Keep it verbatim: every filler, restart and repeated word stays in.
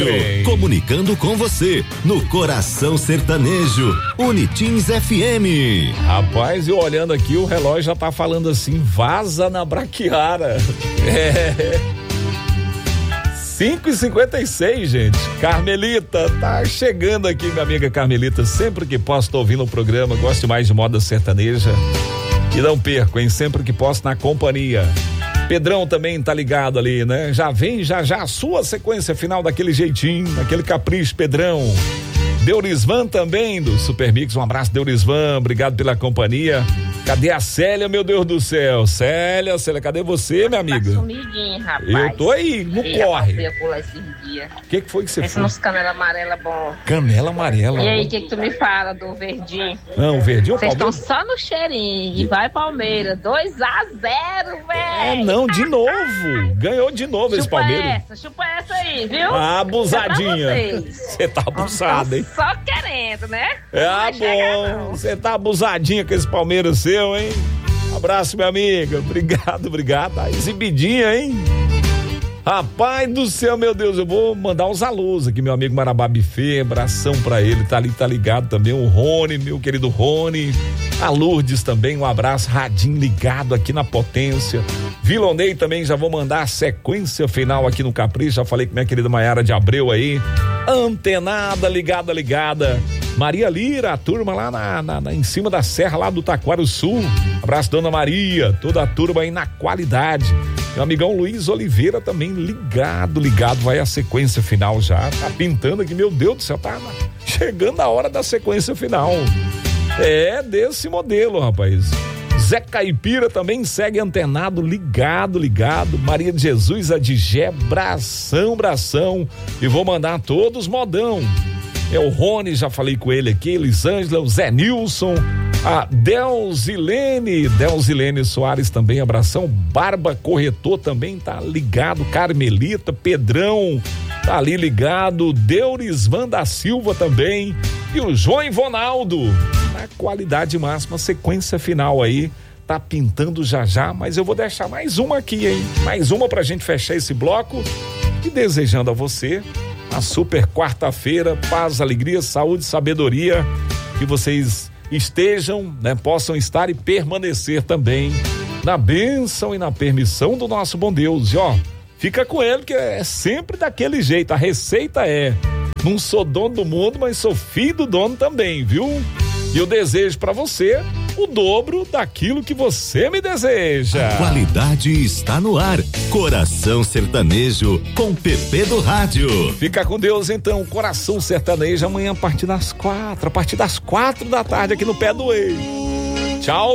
Bem. Comunicando com você no Coração Sertanejo, Unitins F M. Rapaz, eu olhando aqui, o relógio já tá falando assim, vaza na braquiara. É. cinco e cinquenta e seis, gente. Carmelita, tá chegando aqui, minha amiga Carmelita. Sempre que posso, tô ouvindo o programa, gosto mais de moda sertaneja. E não perco, hein? Sempre que posso, na companhia. Pedrão também tá ligado ali, né? Já vem, já já a sua sequência final daquele jeitinho, daquele capricho, Pedrão. Deurisvan também, do Supermix, um abraço, Deurisvan, obrigado pela companhia. Cadê a Célia, meu Deus do céu? Célia, Célia, cadê você, minha amiga? Tá sumidinho, rapaz. Eu tô aí, no e corre. O que que foi que você Pensa fez? nos canela amarela bom. Canela amarela. E aí, o que que tu me fala do verdinho? Não, o verdinho, Vocês estão Palmeiras? só no cheirinho. E vai Palmeiras, dois a zero, É, velho. não, de novo. Ganhou de novo esse Chupa Palmeiras. essa, chupa essa aí, viu? Ah, abusadinha. É Você tá abusada, hein? Só querendo, né? É, Não ah, vai chegar, bom. não. Você tá abusadinha com esse Palmeiras seu, hein? Abraço, minha amiga. Obrigado, obrigado. Tá exibidinha, hein? Rapaz do céu, meu Deus, eu vou mandar uns alôs aqui, meu amigo Marabá Buffet, abração pra ele, tá ali, tá ligado também, o Rony, meu querido Rony, a Lourdes também, um abraço, Radinho ligado aqui na potência, Vilonei também, já vou mandar a sequência final aqui no Capricho, já falei com minha querida Maiara de Abreu aí, antenada, ligada, ligada, Maria Lira, a turma lá na, na, na, em cima da serra lá do Taquaro Sul, abraço Dona Maria, toda a turma aí na qualidade. Meu amigão Luiz Oliveira também ligado, ligado, vai a sequência final já, tá pintando aqui, meu Deus do céu, tá chegando a hora da sequência final. É desse modelo, rapaz. Zé Caipira também segue antenado, ligado, ligado. Maria de Jesus, a Digé, bração, bração. E vou mandar todos modão. É o Rony, já falei com ele aqui, Elisângela, o Zé Nilson, a Delzilene, Delzilene Soares também, abração, Barba Corretor também tá ligado, Carmelita, Pedrão, tá ali ligado, Deurisvan da Silva também, e o João Ivonaldo, na qualidade máxima, sequência final aí, tá pintando já já, mas eu vou deixar mais uma aqui, hein, mais uma pra gente fechar esse bloco, e desejando a você a super quarta-feira, paz, alegria, saúde, sabedoria, que vocês estejam, né, possam estar e permanecer também na bênção e na permissão do nosso bom Deus. E ó, fica com ele que é sempre daquele jeito, a receita é, não sou dono do mundo, mas sou filho do dono também, viu? E eu desejo pra você o dobro daquilo que você me deseja. A qualidade está no ar. Coração Sertanejo com Pepe do Rádio. Fica com Deus então, Coração Sertanejo amanhã a partir das quatro, a partir das quatro da tarde aqui no Pé do Ei. Tchau.